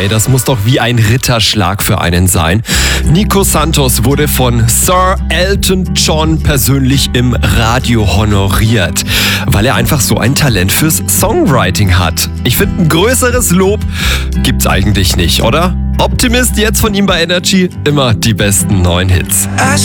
ey, das muss doch wie ein Ritterschlag für einen sein. Nico Santos wurde von Sir Elton John persönlich im Radio honoriert, weil er einfach so ein Talent fürs Songwriting hat. Ich finde, ein größeres Lob gibt's eigentlich nicht, oder? Optimist jetzt von ihm bei Energy, immer die besten neuen Hits.